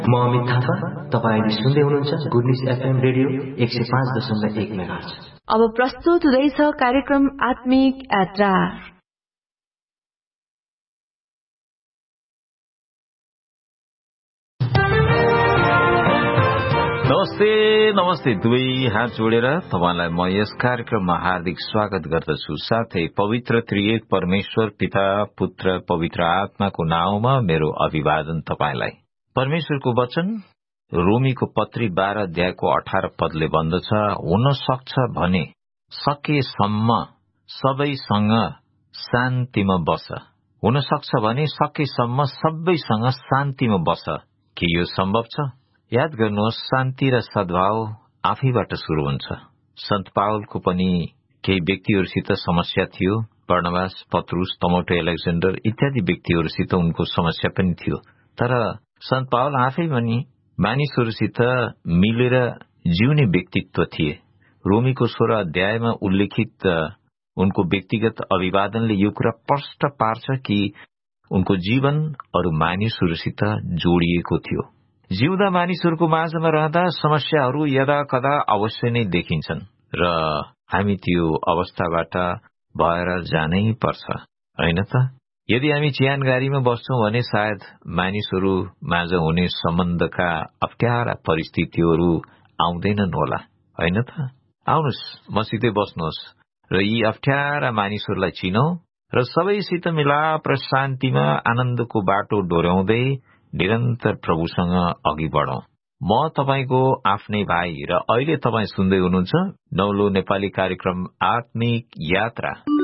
म अमित थापा, तपाईले सुन्दै हुनुहुन्छ good news FM radio 105.1 megahertz. अब प्रस्तुत हुँदैछ कार्यक्रम आत्मिक यात्रा। नमस्ते दुवै हात जोडेर तपाईलाई म यस कार्यक्रममा हार्दिक स्वागत गर्दछु। साथै पवित्र त्रिएक परमेश्वर पिता, पुत्र, पवित्र आत्माको नाउँमा मेरो अभिवादन तपाईलाई। परमेश्वरको वचन रोमीको पत्री 12 अध्यायको 18 पदले भन्दछ, हुन सक्छ भने सकेसम्म सबैसँग शान्तिमा बस। हुन सक्छ भने सकेसम्म सबैसँग शान्तिमा बस। के यो सम्भव छ? याद गर्नुहोस्, शान्ति र सद्भाव आफैबाट शुरू हुन्छ। सन्त पावलको पनि केही व्यक्तिहरूसित समस्या थियो। बर्नबास, पत्रुस, तमोटो, एलेक्जेन्डर इत्यादि व्यक्तिहरूसित उनको समस्या पनि थियो। तर सन्त पावल आफै पनि मानिसहरूसित मिलेर जिउने व्यक्तित्व थिए। रोमीको 16 अध्यायमा उल्लेखित उनको व्यक्तिगत अभिवादनले यो कुरा स्पष्ट पार्छ कि उनको जीवन अरू मानिसहरूसित जोडिएको थियो। जिउँदा मानिसहरूको माझमा रहँदा समस्याहरू यदा कदा अवश्य नै देखिन्छन् र हामी त्यो अवस्थाबाट भएर जानै पर्छ, होइन त? यदि हामी चिहानगारीमा बस्छौं भने सायद मानिसहरू माझ हुने सम्बन्धका अप्ठ्यारा परिस्थितिहरू आउँदैनन् होला, होइन त? आउनुहोस्, मसितै बस्नुहोस् र यी अप्ठ्यारा मानिसहरूलाई चिनौ र सबैसित मिलाप र शान्तिमा आनन्दको बाटो डोर्याउँदै निरन्तर प्रभुसँग अघि बढौं। म तपाईको आफ्नै भाइ र अहिले तपाई सुन्दै हुनुहुन्छ नौलो नेपाली कार्यक्रम आत्मिक यात्रा।